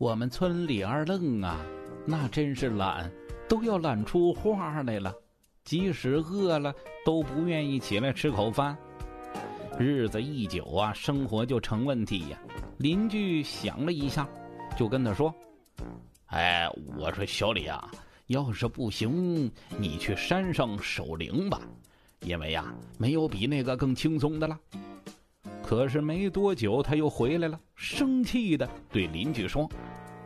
我们村里二愣啊，那真是懒，都要懒出花来了，即使饿了都不愿意起来吃口饭。日子一久啊，生活就成问题呀。邻居想了一下，就跟他说：哎，我说小李啊，要是不行，你去山上守灵吧，因为呀，没有比那个更轻松的了。可是没多久他又回来了，生气的对邻居说：